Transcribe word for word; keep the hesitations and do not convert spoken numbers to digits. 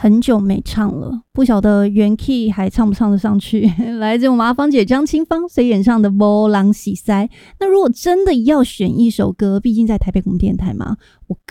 很久没唱了，不晓得原 key 还唱不唱得上去。来自我们阿芳姐张清芳所演唱的《无人是师》。那如果真的要选一首歌，毕竟在台北广播电台嘛，我